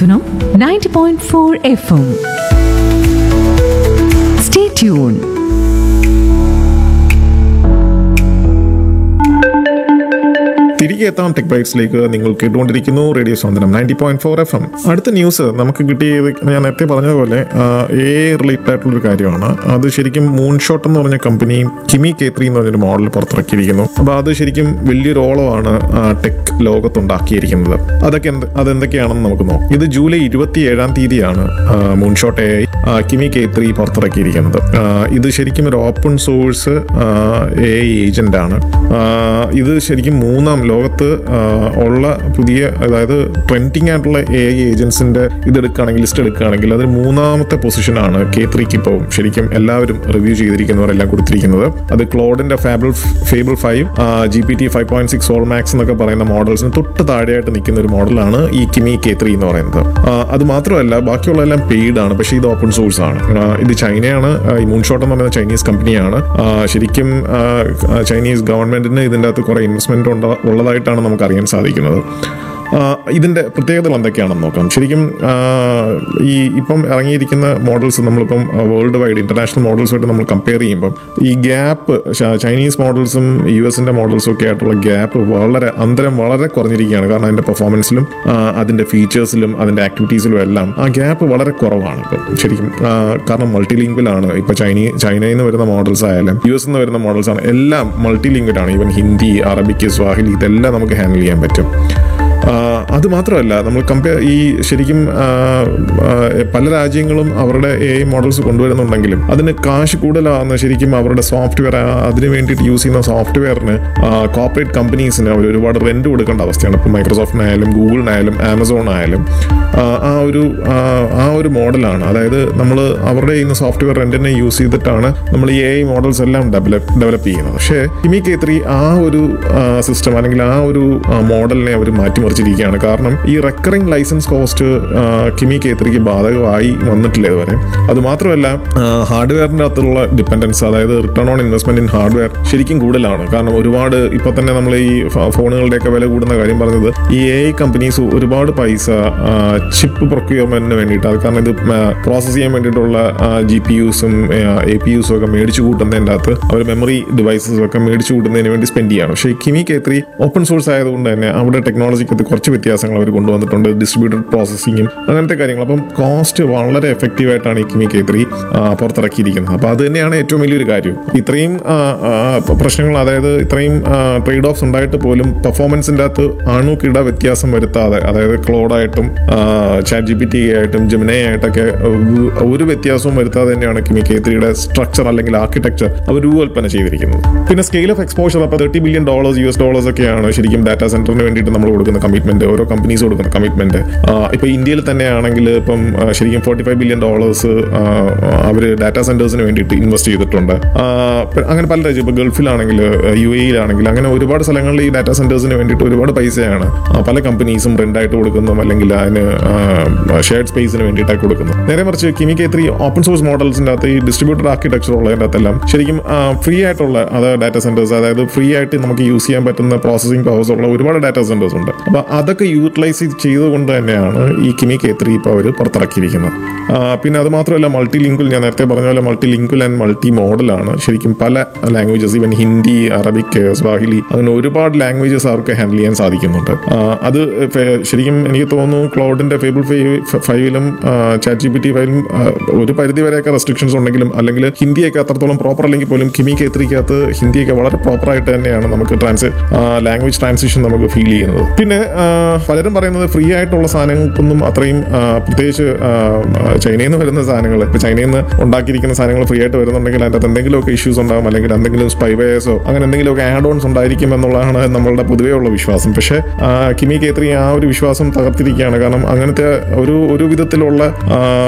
Santonam 90.4 FM. Stay tuned. തിരികെ എത്താം tech ബൈറ്റ്സിലേക്ക്. നിങ്ങൾ കേട്ടുകൊണ്ടിരിക്കുന്നു റേഡിയോ സാന്ത്വനം 90.4 FM. അടുത്ത ന്യൂസ് നമുക്ക് കിട്ടിയത് ഞാൻ നേരത്തെ പറഞ്ഞതുപോലെ റിലേറ്റഡ് ആയിട്ടുള്ളൊരു കാര്യമാണ്. അത് ശരിക്കും മൂൺഷോട്ട് എന്ന് പറഞ്ഞ കമ്പനി കിമി K3 എന്ന് പറഞ്ഞൊരു മോഡൽ പുറത്തിറക്കിയിരിക്കുന്നു. അപ്പോൾ അത് ശരിക്കും വലിയൊരു ഓളമാണ് ടെക് ലോകത്തുണ്ടാക്കിയിരിക്കുന്നത്. അതെന്തൊക്കെയാണെന്ന് നമുക്ക് നോക്കാം. ഇത് ജൂലൈ 27 മൂൺഷോട്ട് കിമി K3 പുറത്തിറക്കിയിരിക്കുന്നത്. ഇത് ശരിക്കും ഒരു ഓപ്പൺ സോഴ്സ് ഏജന്റ് ആണ്. ഇത് ശരിക്കും ലോകത്ത് ഉള്ള പുതിയ, അതായത് ട്രെൻഡിങ് ആയിട്ടുള്ള ഏജൻസിന്റെ ലിസ്റ്റ് എടുക്കുകയാണെങ്കിൽ അതിൽ 3ാമത്തെ പൊസിഷനാണ് K3ക്ക് ഇപ്പോൾ ശരിക്കും എല്ലാവരും റിവ്യൂ ചെയ്തിരിക്കുന്നവരെല്ലാം കൊടുത്തിരിക്കുന്നത്. അത് ക്ലോഡിന്റെ ഫേബിൾ 5, GPT 5.6 All Max എന്നൊക്കെ പറയുന്ന മോഡൽസിന് തൊട്ട് താഴെയായിട്ട് നിൽക്കുന്ന ഒരു മോഡലാണ് ഈ കിമി K3 എന്ന് പറയുന്നത്. അത് മാത്രമല്ല, ബാക്കിയുള്ള എല്ലാം പെയ്ഡ് ആണ്, പക്ഷേ ഇത് ഓപ്പൺ സോഴ്സ് ആണ്. ഇത് ചൈനയാണ്. ഈ മൂൺഷോട്ട് എന്ന് പറയുന്ന ചൈനീസ് കമ്പനിയാണ്. ശരിക്കും ചൈനീസ് ഗവൺമെന്റിന് ഇതിൻ്റെ അകത്ത് കുറെ ഇൻവെസ്റ്റ്മെന്റ് ഉള്ളതായിട്ടാണ് നമുക്ക് അറിയാൻ സാധിക്കുന്നത്. ഇതിൻ്റെ പ്രത്യേകതകൾ എന്തൊക്കെയാണെന്ന് നോക്കാം. ശരിക്കും ഇപ്പം ഇറങ്ങിയിരിക്കുന്ന മോഡൽസ് നമ്മളിപ്പം വേൾഡ് വൈഡ് ഇന്റർനാഷണൽ മോഡൽസുമായിട്ട് നമ്മൾ കമ്പയർ ചെയ്യുമ്പം ഈ ഗ്യാപ്പ് ചൈനീസ് മോഡൽസും US മോഡൽസും ഒക്കെ ആയിട്ടുള്ള ഗ്യാപ്പ് അന്തരം വളരെ കുറഞ്ഞിരിക്കുകയാണ്. കാരണം അതിൻ്റെ പെർഫോമൻസിലും അതിൻ്റെ ഫീച്ചേഴ്സിലും അതിൻ്റെ ആക്ടിവിറ്റീസിലും എല്ലാം ആ ഗ്യാപ്പ് വളരെ കുറവാണ് ഇപ്പം ശരിക്കും. കാരണം മൾട്ടി ലിംഗ്വലാണ്. ഇപ്പോൾ ചൈനയിൽ നിന്ന് വരുന്ന മോഡൽസ് ആയാലും US നിന്ന് വരുന്ന മോഡൽസ് ആണ്, എല്ലാം multi ലിംഗ്വലാണ്. Even Hindi, Arabic, Swahili ഇതെല്ലാം നമുക്ക് ഹാൻഡിൽ ചെയ്യാൻ പറ്റും. അത് മാത്രമല്ല, നമ്മൾ ശരിക്കും പല രാജ്യങ്ങളും അവരുടെ AI മോഡൽസ് കൊണ്ടുവരുന്നുണ്ടെങ്കിലും അതിന് കാശ് കൂടുതലാകുന്ന ശരിക്കും അവരുടെ സോഫ്റ്റ്വെയർ, അതിന് വേണ്ടിയിട്ട് യൂസ് ചെയ്യുന്ന സോഫ്റ്റ്വെയറിന് കോർപ്പറേറ്റ് കമ്പനീസിന് അവർ ഒരുപാട് റെന്റ് കൊടുക്കേണ്ട അവസ്ഥയാണ്. ഇപ്പോൾ മൈക്രോസോഫ്റ്റിനായാലും ഗൂഗിളിനായാലും ആമസോണായാലും ആ ഒരു മോഡലാണ്. അതായത് നമ്മൾ അവരുടെ ചെയ്യുന്ന സോഫ്റ്റ്വെയർ റെന്റിനെ യൂസ് ചെയ്തിട്ടാണ് നമ്മൾ ഈ AI മോഡൽസ് എല്ലാം ഡെവലപ്പ് ചെയ്യുന്നത്. പക്ഷേ കിമി K3 ആ ഒരു സിസ്റ്റം അല്ലെങ്കിൽ ആ ഒരു മോഡലിനെ അവർ മാറ്റിമറിച്ചിരിക്കുകയാണ്. കാരണം ഈ റെക്കറിംഗ് ലൈസൻസ് കോസ്റ്റ് കിമി K3ക്ക് ബാധകമായി വന്നിട്ടില്ല ഇതുവരെ. അത് മാത്രമല്ല, ഹാർഡ്വെയറിന്റെ അകത്തുള്ള ഡിപ്പെൻഡൻസ്, അതായത് return on investment in hardware ശരിക്കും കൂടുതലാണ്. കാരണം ഒരുപാട് ഇപ്പൊ തന്നെ നമ്മൾ ഈ ഫോണുകളുടെയൊക്കെ വില കൂടുന്ന കാര്യം പറഞ്ഞത്, ഈ AI കമ്പനീസ് ഒരുപാട് പൈസ ചിപ്പ് പ്രൊക്യൂർമെന്റിന് വേണ്ടിയിട്ട്, അത് കാരണം ഇത് പ്രോസസ് ചെയ്യാൻ വേണ്ടിയിട്ടുള്ള GPUസും APUസും ഒക്കെ മേടിച്ചു കൂട്ടുന്നതിൻ്റെ അകത്ത് അവർ മെമ്മറി ഡിവൈസസും ഒക്കെ മേടിച്ചു കൂട്ടുന്നതിന് വേണ്ടി സ്പെൻഡ് ചെയ്യാണ്. പക്ഷേ കിമി K3 ഓപ്പൺ സോഴ്സ് ആയതുകൊണ്ട് തന്നെ അവിടെ ടെക്നോളജിക്കകത്ത് കുറച്ച് വ്യത്യാസങ്ങൾ അവർ കൊണ്ടുവന്നിട്ടുണ്ട്. ഡിസ്ട്രിബ്യൂട്ടഡ് പ്രോസസ്സിങ്ങും അങ്ങനത്തെ കാര്യങ്ങൾ. അപ്പം കോസ്റ്റ് വളരെ എഫക്റ്റീവായിട്ടാണ് ഈ കിമി K3 പുറത്തിറക്കിയിരിക്കുന്നത്. അപ്പോൾ അത് തന്നെയാണ് ഏറ്റവും വലിയൊരു കാര്യം. ഇത്രയും പ്രശ്നങ്ങൾ, അതായത് ഇത്രയും ട്രേഡ് ഓഫ്സ് ഉണ്ടായിട്ട് പോലും പെർഫോമൻസിൻ്റെ അകത്ത് അണുക്കിട വ്യത്യാസം വരുത്താതെ, അതായത് ക്ലോഡായിട്ടും ChatGPT ആയിട്ടും Gemini ആയിട്ടൊക്കെ ഒരു വ്യത്യാസവും വരുത്താതെ തന്നെയാണ് കിമി K3യുടെ സ്ട്രക്ചർ അല്ലെങ്കിൽ ആർക്കിടെക്ചർ അവർ രൂപകൽപ്പന ചെയ്തിരിക്കുന്നത്. പിന്നെ സ്കെയിൽ ഓഫ് എക്സ്പോഷർ, അപ്പോൾ $30 ബില്യൺ US ഒക്കെയാണ് ശരിക്കും ഡാറ്റാ സെന്ററിന് വേണ്ടിയിട്ട് നമ്മൾ കൊടുക്കുന്ന കമ്മിറ്റ്മെന്റ്, ഓരോ കമ്പനീസ് കൊടുക്കുന്ന കമ്മിറ്റ്മെന്റ്. ഇപ്പോൾ ഇന്ത്യയിൽ തന്നെയാണെങ്കിൽ ഇപ്പം ശരിക്കും $45 ബില്യൺ അവർ ഡാറ്റാ സെന്റേഴ്സിന് വേണ്ടിയിട്ട് ഇൻവെസ്റ്റ് ചെയ്തിട്ടുണ്ട്. അങ്ങനെ പല രാജ്യം, ഇപ്പോൾ ഗൾഫിലാണെങ്കിൽ UAE-യിലാണെങ്കിൽ അങ്ങനെ ഒരുപാട് സ്ഥലങ്ങളിൽ ഈ ഡാറ്റാ സെന്റേഴ്സിന് വേണ്ടിയിട്ട് ഒരുപാട് പൈസയാണ് പല കമ്പനീസും റെന്റായിട്ട് കൊടുക്കുന്നതും അല്ലെങ്കിൽ അതിന് ഷെയർഡ് സ്പേസിന് വേണ്ടിയിട്ടാണ് കൊടുക്കുന്നത്. നേരെ മറിച്ച് കിമി K3 ഓപ്പൺ സോഴ്സ് മോഡൽസിൻ്റെ അകത്ത് ഈ ഡിസ്ട്രിബ്യൂട്ടഡ് ആർക്കിടെക്ചർ ഉള്ളതിൻ്റെ അകത്തെല്ലാം ശരിക്കും ഫ്രീ ആയിട്ടുള്ള ഡാറ്റാ സെന്റേഴ്സ്, അതായത് ഫ്രീ ആയിട്ട് നമുക്ക് യൂസ് ചെയ്യാൻ പറ്റുന്ന പ്രോസസിംഗ് പവേഴ്സ് ഉള്ള ഒരുപാട് ഡാറ്റാ സെന്റേഴ്സ് ഉണ്ട്. അപ്പോൾ അതൊക്കെ യൂട്ടിലൈസ് ചെയ്തുകൊണ്ട് തന്നെയാണ് ഈ കിമി K3 ഇപ്പോൾ അവർ പുറത്തിറക്കിയിരിക്കുന്നത്. പിന്നെ അത് മാത്രമല്ല, മൾട്ടി ലിംഗ്വൽ, ഞാൻ നേരത്തെ പറഞ്ഞ പോലെ മൾട്ടി ലിംഗ്വൽ ആൻഡ് മൾട്ടി മോഡലാണ്. ശരിക്കും പല languages, even Hindi, Arabic, Swahili, അങ്ങനെ ഒരുപാട് ലാംഗ്വേജസ് അവർക്ക് ഹാൻഡിൽ ചെയ്യാൻ സാധിക്കുന്നുണ്ട്. അത് ശരിക്കും എനിക്ക് തോന്നുന്നു ക്ലൗഡിന്റെ ഫേബിൾ 5ലും ChatGPT 5ലും ഒരു പരിധി വരെയൊക്കെ റെസ്ട്രിക്ഷൻസ് ഉണ്ടെങ്കിലും, അല്ലെങ്കിൽ ഹിന്ദിയൊക്കെ അത്രത്തോളം പ്രോപ്പർ അല്ലെങ്കിൽ പോലും കിമി K3ക്കകത്ത് ഹിന്ദിയൊക്കെ വളരെ പ്രോപ്പറായിട്ട് തന്നെയാണ് നമുക്ക് ലാംഗ്വേജ് ട്രാൻസിഷൻ നമുക്ക് ഫീൽ ചെയ്യുന്നത്. പിന്നെ പലരും പറയുന്നത് ഫ്രീ ആയിട്ടുള്ള സാധനങ്ങൾക്കൊന്നും അത്രയും, പ്രത്യേകിച്ച് ചൈനയിൽ നിന്ന് വരുന്ന സാധനങ്ങൾ, ഇപ്പോൾ ചൈനയിൽ നിന്ന് ഉണ്ടാക്കിയിരിക്കുന്ന സാധനങ്ങൾ ഫ്രീ ആയിട്ട് വരുന്നുണ്ടെങ്കിൽ അതിൻ്റെ അകത്ത് എന്തെങ്കിലുമൊക്കെ ഇഷ്യൂസ് ഉണ്ടാകും, അല്ലെങ്കിൽ എന്തെങ്കിലും സ്പൈവെയർസോ അങ്ങനെ എന്തെങ്കിലുമൊക്കെ ആഡ് ഓൺസ് ഉണ്ടായിരിക്കും എന്നുള്ളതാണ് നമ്മളുടെ പൊതുവേ ഉള്ള വിശ്വാസം. പക്ഷേ കിമി K3 ആ ഒരു വിശ്വാസം തകർത്തിരിക്കുകയാണ്. കാരണം അങ്ങനത്തെ ഒരു വിധത്തിലുള്ള